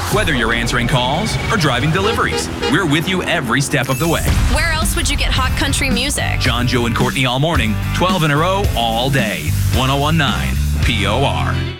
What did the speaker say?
Whether you're answering calls or driving deliveries, we're with you every step of the way. Where else would you get hot country music? John, Joe, and Courtney all morning, 12 in a row, all day. 101.9 POR.